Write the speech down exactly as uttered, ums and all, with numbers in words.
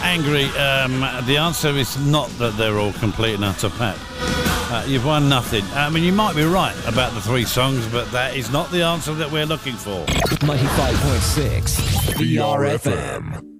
angry. Um, the answer is not that they're all complete and utter pap. Uh, you've won nothing. I mean, you might be right about the three songs, but that is not the answer that we're looking for. ninety-five point six V R F M.